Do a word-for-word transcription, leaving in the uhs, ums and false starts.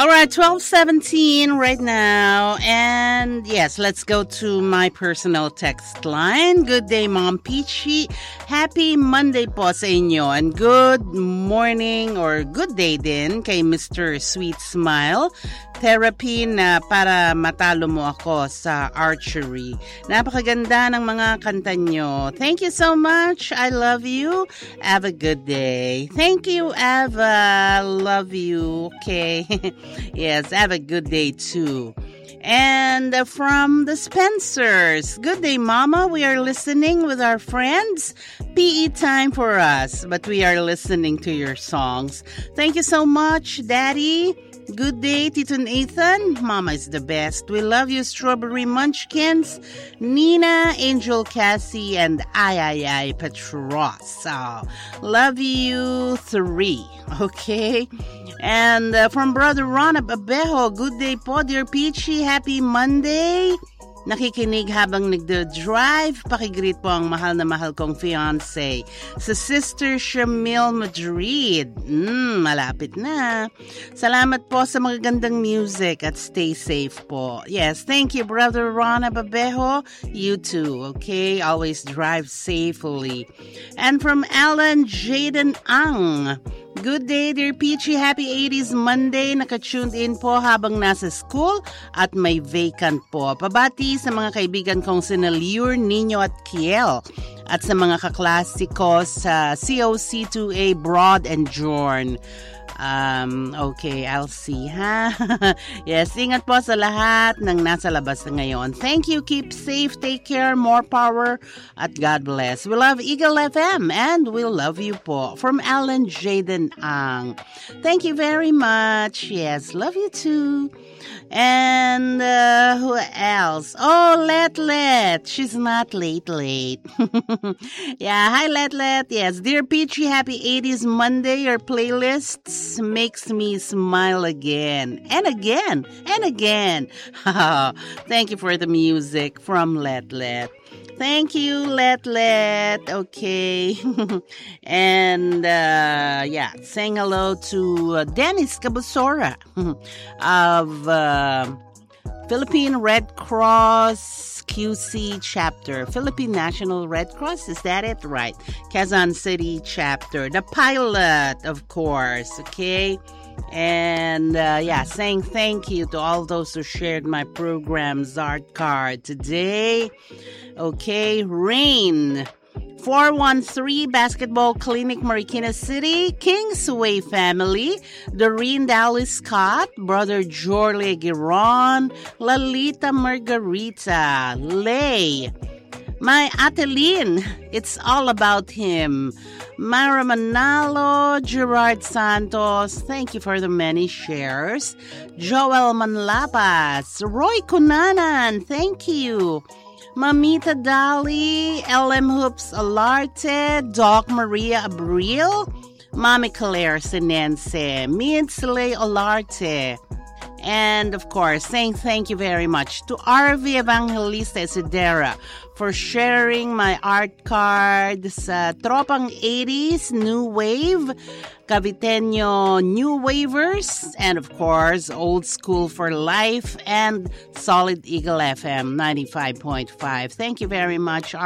All right, twelve seventeen right now. And yes, let's go to my personal text line. Good day, Mom Peachy. Happy Monday po sa inyo. And good morning or good day din kay Mister Sweet Smile. Therapy na para matalo mo ako sa archery. Napakaganda ng mga kanta nyo. Thank you so much. I love you. Have a good day. Thank you, Ava. Love you. Okay. Yes, have a good day too. And uh, from the Spencers, good day, Mama. We are listening with our friends. P E time for us, but we are listening to your songs. Thank you so much, Daddy. Good day, Tito Nathan. Mama is the best. We love you, Strawberry Munchkins, Nina, Angel Cassie, and Ay Ay Ay Petros. Oh, love you, three. Okay? And uh, from Brother Ron Abejo, good day po, dear Peachy. Happy Monday. Nakikinig habang nagda-drive. Pakigreet po ang mahal na mahal kong fiancé sa Sister Shamil Madrid. Mm, malapit na. Salamat po sa magagandang music at stay safe po. Yes, thank you, Brother Ron Abejo. You too, okay? Always drive safely. And from Alan Jaden Ang, good day, dear Peachy. Happy eighties Monday. Naka-tuned in po habang nasa school at may vacant po. Pabati sa mga kaibigan kong sina Liur, Nino at Kiel. At sa mga kaklase ko sa C O C two A Broad and Jorn. Um, okay, I'll see, ha? Yes, ingat po sa lahat ng nasa labas na ngayon. Thank you, keep safe, take care, more power, at God bless. We love Eagle F M and we love you po. From Alan Jaden Ang. Thank you very much. Yes, love you too. And uh, who else? Oh, Let Let. She's not late late. Yeah, hi Let Let. Yes, dear Peachy, happy eighties Monday. Your playlists makes me smile again and again and again. Thank you for the music from Let Let. Thank you, Let Let. Okay. And, uh, yeah, saying hello to uh, Dennis Cabusora of uh, Philippine Red Cross Q C chapter. Philippine National Red Cross, is that it? Right. Quezon City chapter. The pilot, of course, okay? And, uh, yeah, saying thank you to all those who shared my program's art card today. Okay, Rain, four one three Basketball Clinic, Marikina City, Kingsway family, Doreen Dallas Scott, Brother Jorle Giron, Lalita Margarita, Lay, my Atelin, it's all about him, Mara Manalo, Gerard Santos, thank you for the many shares, Joel Manlapas, Roy Cunanan, thank you, Mamita Dali, L M Hoops Alarte, Doc Maria Abril, Mami Claire Sinense, Miensley Olarte, and of course, saying thank you very much to R V Evangelista Isidera for sharing my art card sa Tropang eighties New Wave, Caviteño New Wavers, and of course, Old School for Life and Solid Eagle F M ninety-five point five. Thank you very much,